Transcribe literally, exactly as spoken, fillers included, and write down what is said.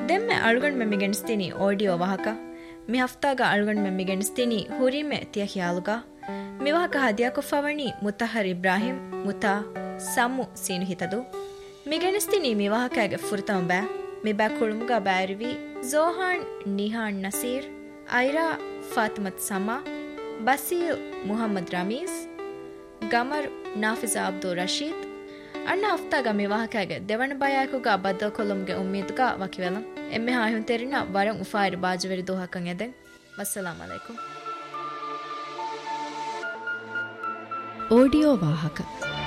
ದೆಮ್ಮೆ ಅಳುಗಂಡ್ ಮೆಮ್ಮಿ ಗೆಣಿಸ್ತೀನಿ audio ವಾಹಕ ಮಿ ಹಫ್ತಾಗ ಅಳುಗಂಡ್ ಮೆಮ್ಮಿ ಗೆಣಿಸ್ತೀನಿ ಹುರಿಮೆ ತಿಯ ಖಿಯಾಲುಗ ಮಿ ವಾಹಕ ಹದಿಯಾ ಕೊಫವಣಿ ಮುತಹರ್ Ibrahim ಮುತಾ sum ಸೀನು ಹಿತದು ಮಿ ಗೆಣಿಸ್ತೀನಿ ಮಿ ವಾಹಕಾಗೆ ಫುರ್ತಮ ಬ್ಯಾ ಮಿ ಬ್ಯಾ ಕುಳುಮುಗ ಬ್ಯಾರಿವಿ ಝೋಹಾನ್ ನಿಹಾನ್ ನಸೀರ್ ಐರಾ ಫಾತಿಮತ್ ಸಮಾ ಬಸೀರ್ ಮುಹಮ್ಮದ್ ರಮೀಸ್ ಗಮರ್ ನಾಫಿಜಾ ಅಬ್ದುಲ್ ರಶೀದ್ ಅಣ್ಣ ಹಫ್ತಾಗ ಮಿ ವಾಹಕಾಗೆ ದೆವಣ ಬಯಾಕುಗ ಬದ್ದ ಕೊಲುಮ್ಗೆ ಉಮ್ಮೀದ್ಗ ವಕಿವೆಲ ಎಮ್ಮೆ ಹಾಯುನ್ ತೆರಿನ ವರಂ ಉಫಾಯಿರ್ ಬಾಜುವೆರಿ ದೋಹಕಂ ಎದೆ ವಸ್ಸಲಾಮ್ ಅಲೈಕುಂ ಆಡಿಯೋ ವಾಹಕ